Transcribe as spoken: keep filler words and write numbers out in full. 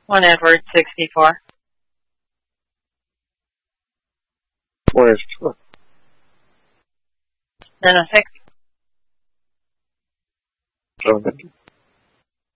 One Edward, sixty-four. One is two. Nine oh six. Seven fifty.